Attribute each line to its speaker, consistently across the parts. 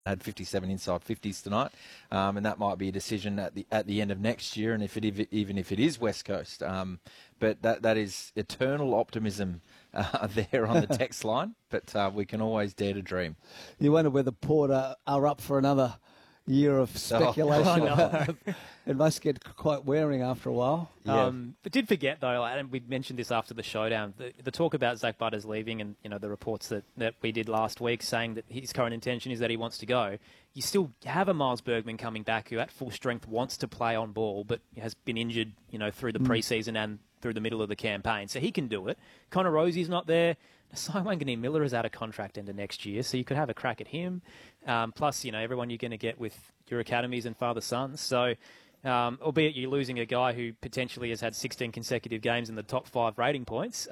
Speaker 1: had 57 inside 50s tonight, and that might be a decision at the end of next year, and even if it is West Coast. But that is eternal optimism there on the text line, but we can always dare to dream.
Speaker 2: You wonder whether Port are up for another year of speculation. It must get quite wearing after a while.
Speaker 3: Yeah. But did forget, though, and we mentioned this after the showdown, the talk about Zach Butters leaving and, the reports that we did last week saying that his current intention is that he wants to go. You still have a Miles Bergman coming back who at full strength wants to play on ball but has been injured, through the preseason and through the middle of the campaign. So he can do it. Connor Rosie's not there. Cy Wanganeen-Miller is out of contract into next year, so you could have a crack at him. Plus, everyone you're going to get with your academies and father-sons. So, albeit you're losing a guy who potentially has had 16 consecutive games in the top 5 rating points,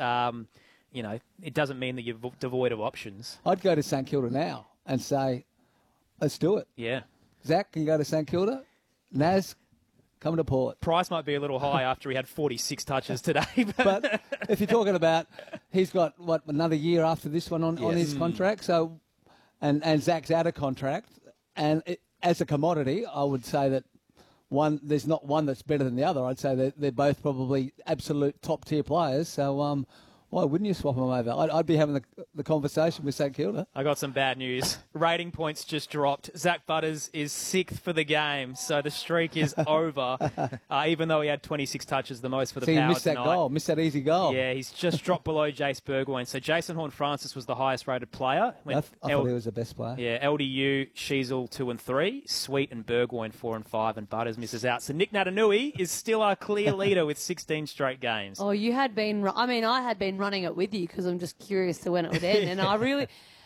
Speaker 3: it doesn't mean that you're devoid of options.
Speaker 2: I'd go to St Kilda now and say, let's do it.
Speaker 3: Yeah.
Speaker 2: Zach, can you go to St Kilda? Naz, come to Port.
Speaker 3: Price might be a little high after he had 46 touches today.
Speaker 2: But if you're talking about, he's got, another year after this one on his contract. So, and Zach's out of contract. And as a commodity, I would say that there's not one that's better than the other. I'd say they're both probably absolute top-tier players. So, why wouldn't you swap them over? I'd be having the conversation with St Kilda.
Speaker 3: I got some bad news. Rating points just dropped. Zach Butters is 6th for the game, so the streak is over, even though he had 26 touches, the most for the Power tonight.
Speaker 2: So he missed that easy goal.
Speaker 3: Yeah, he's just dropped below Jace Burgoyne. So Jason Horne-Francis was the highest-rated player.
Speaker 2: I thought he was the best player.
Speaker 3: Yeah, LDU, Sheasel 2 and 3, Sweet and Burgoyne 4 and 5, and Butters misses out. So Nick Natanui is still our clear leader with 16 straight games.
Speaker 4: Oh, I had been running it with you because I'm just curious to when it would end. And I really,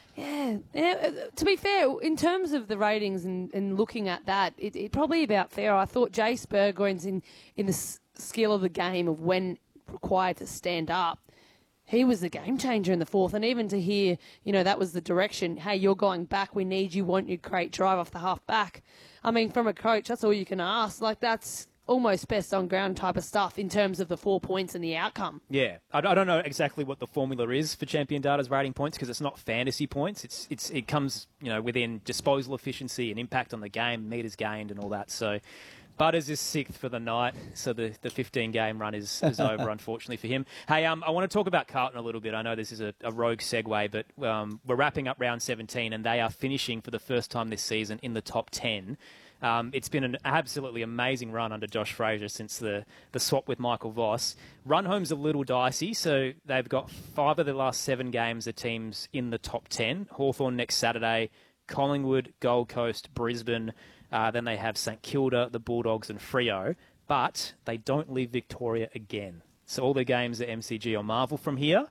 Speaker 4: to be fair, in terms of the ratings and looking at that, it probably about fair. I thought Jace Burgoyne's in the skill of the game of when required to stand up. He was the game changer in the 4th. And even to hear, that was the direction. Hey, you're going back. We need you. Want you to create drive off the half back. I mean, from a coach, that's all you can ask. That's almost best on ground type of stuff in terms of the 4 points and the outcome.
Speaker 3: Yeah, I don't know exactly what the formula is for Champion Data's rating points because it's not fantasy points. It comes within disposal efficiency and impact on the game, meters gained, and all that. So Butters is 6th for the night, so the 15-game run is over, unfortunately for him. Hey, I want to talk about Carlton a little bit. I know this is a rogue segue, but we're wrapping up round 17, and they are finishing for the first time this season in the top 10. It's been an absolutely amazing run under Josh Fraser since the swap with Michael Voss. Run home's a little dicey, so they've got 5 of the last 7 games of teams in the top 10. Hawthorn next Saturday, Collingwood, Gold Coast, Brisbane. Then they have St Kilda, the Bulldogs and Freo. But they don't leave Victoria again. So all the games at MCG or Marvel from here.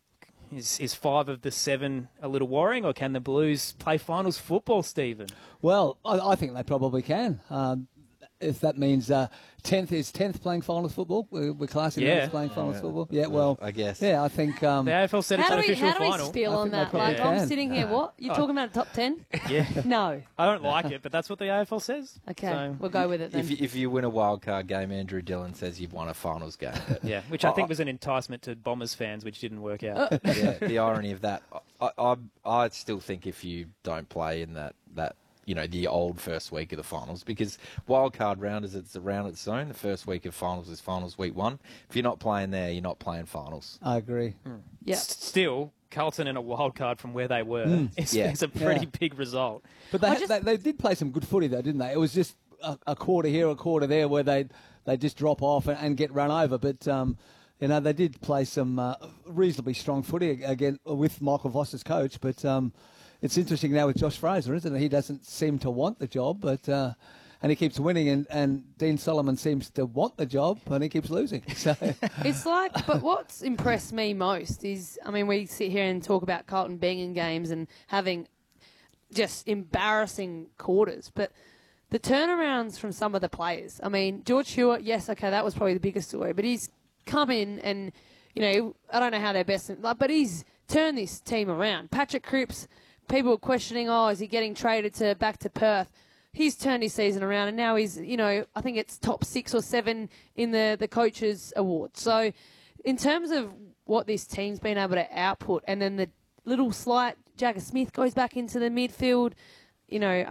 Speaker 3: Is 5 of the 7 a little worrying, or can the Blues play finals football, Stephen?
Speaker 2: Well, I think they probably can. If that means 10th playing finals football, we're classing them as playing finals football. Yeah, well,
Speaker 1: I guess.
Speaker 2: Yeah, I think
Speaker 3: the AFL said it's an official final.
Speaker 4: How do we feel on that? I'm sitting here. What you're talking about? Top 10?
Speaker 3: Yeah.
Speaker 4: No.
Speaker 3: I don't like it, but that's what the AFL says.
Speaker 4: Okay,
Speaker 3: so,
Speaker 4: we'll go with it then.
Speaker 1: If you win a wild card game, Andrew Dillon says you've won a finals game.
Speaker 3: Yeah, which I think was an enticement to Bombers fans, which didn't work out.
Speaker 1: Yeah, the irony of that. I still think if you don't play in that the old first week of the finals, because wildcard round is around its own. The first week of finals is finals week 1. If you're not playing there, you're not playing finals.
Speaker 2: I agree.
Speaker 4: Yeah.
Speaker 3: Still, Carlton in a wild card from where they were is a pretty big result.
Speaker 2: But they did play some good footy though, didn't they? It was just a quarter here, a quarter there, where they just drop off and get run over. But they did play some reasonably strong footy again with Michael Voss's coach. But it's interesting now with Josh Fraser, isn't it? He doesn't seem to want the job, but and he keeps winning, and Dean Solomon seems to want the job, and he keeps losing. So
Speaker 4: it's but what's impressed me most is, we sit here and talk about Carlton being in games and having just embarrassing quarters, but the turnarounds from some of the players. George Hewitt, yes, okay, that was probably the biggest story, but he's come in and, I don't know how they're best, but he's turned this team around. Patrick Cripps, people were questioning, is he getting traded back to Perth? He's turned his season around, and now he's, I think it's top 6 or 7 in the coaches' award. So in terms of what this team's been able to output, and then the little slight Jagger Smith goes back into the midfield, you know,